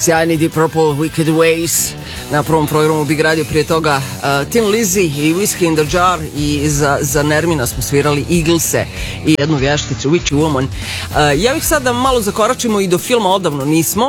sjajni Deep Purple, Wicked Ways na prvom programu Big Radio, prije toga Tin Lizzy i Whiskey in the Jar, i za Nermina smo svirali Eaglese i jednu vješticu Witchy Woman. Ja bih sad da malo zakoračimo i do filma Odavno nismo.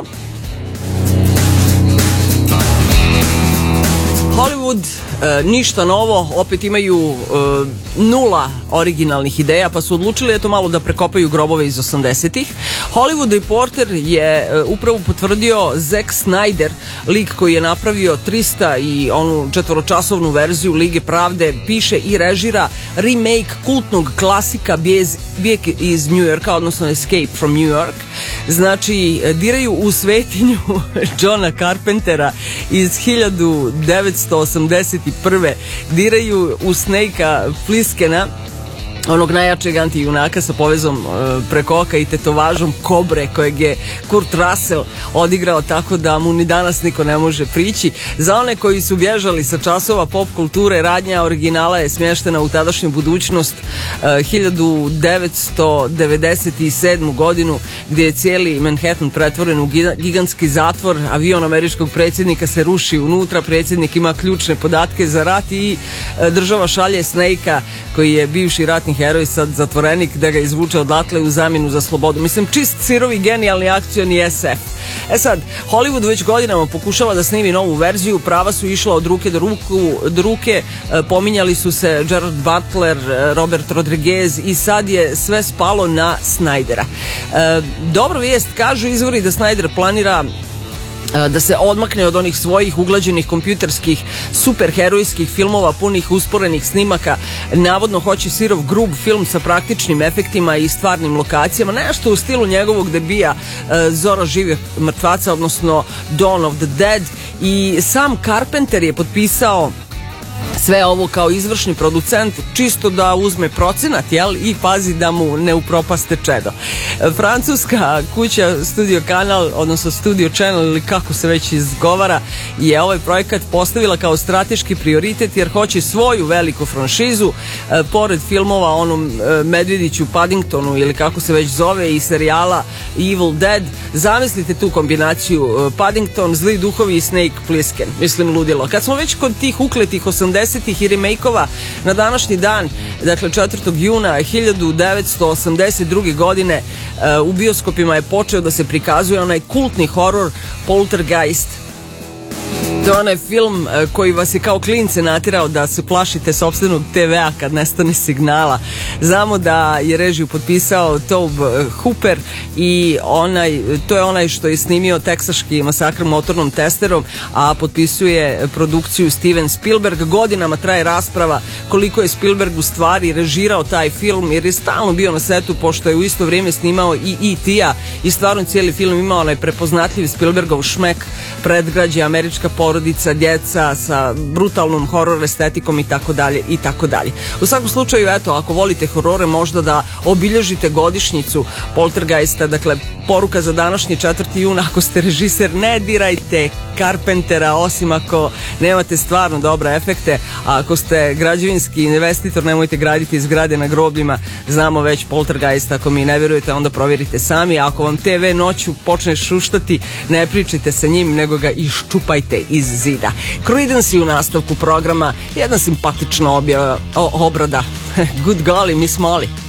Hollywood, ništa novo, opet imaju nula originalnih ideja, pa su odlučili eto malo da prekopaju grobove iz 80-ih. Hollywood Reporter je upravo potvrdio Zack Snyder, lik koji je napravio 300 i onu 4-časovnu verziju Lige pravde, piše i režira remake kultnog klasika Bijeg iz New Yorka, odnosno Escape from New York. Znači, diraju u svetinju Johna Carpentera iz 1981. Diraju u Snakea Plissken'a, onog najjačeg antijunaka sa povezom preko oka i tetovažom kobre kojeg je Kurt Russell odigrao tako da mu ni danas niko ne može prići. Za one koji su bježali sa časova pop kulture, radnja originala je smještena u tadašnju budućnost, 1997. godinu, gdje je cijeli Manhattan pretvoren u gigantski zatvor. Avion američkog predsjednika se ruši unutra, predsjednik ima ključne podatke za rat i država šalje Snakea, koji je bivši ratni heroj, sad zatvorenik, da ga izvuče odatle u zamjenu za slobodu. Mislim, čist sirovi genijalni akcioni SF. Sad, Hollywood već godinama pokušava da snimi novu verziju, prava su išla od ruke do ruke, pominjali su se Gerard Butler, Robert Rodriguez i sad je sve spalo na Snydera. Dobra vijest, kažu izvori da Snyder planira da se odmakne od onih svojih uglađenih kompjuterskih superherojskih filmova punih usporenih snimaka. Navodno hoće sirov grub film sa praktičnim efektima i stvarnim lokacijama, nešto u stilu njegovog debija Zora živih mrtvaca, odnosno Dawn of the Dead, i sam Carpenter je potpisao sve ovo kao izvršni producent, čisto da uzme procenat, jel, i pazi da mu ne upropaste čedo. Francuska kuća Studio Canal, odnosno Studio Channel ili kako se već izgovara, je ovaj projekat postavila kao strateški prioritet jer hoće svoju veliku franšizu, pored filmova onom Medvjediću Paddingtonu ili kako se već zove i serijala Evil Dead. Zamislite tu kombinaciju, Paddington, Zli duhovi i Snake Plissken. Mislim, ludilo. Kad smo već kod tih ukletih 80-ih i remake-ova, na današnji dan, dakle 4. juna 1982. godine, u bioskopima je počeo da se prikazuje onaj kultni horor Poltergeist. To je onaj film koji vas je kao klince natjerao da se plašite sopstvenog TV-a kad nestane signala. Znamo da je režiju potpisao Tobe Hooper i to je onaj što je snimio Teksaški masakr motornom testerom, a potpisuje produkciju Steven Spielberg. Godinama traje rasprava koliko je Spielberg u stvari režirao taj film, jer je stalno bio na setu, pošto je u isto vrijeme snimao i E.T.-a i stvarno cijeli film imao onaj prepoznatljiv Spielbergov šmek, predgrađe, američka porodica, djeca sa brutalnom horor estetikom i tako dalje i tako dalje. U svakom slučaju, eto, ako volite horore, možda da obilježite godišnjicu Poltergeista. Dakle, poruka za današnji 4. jun, ako ste režiser, ne dirajte Carpentera, osim ako nemate stvarno dobre efekte, a ako ste građevinski investitor, nemojte graditi zgrade na grobljima. Znamo već Poltergeist, ako mi ne vjerujete, onda provjerite sami. A ako vam TV noću počne šuštati, ne pričajte sa njim, nego ga iščupajte iz zida. Creedence u nastavku programa, jedna simpatična obrada. Good golly, Miss Molly.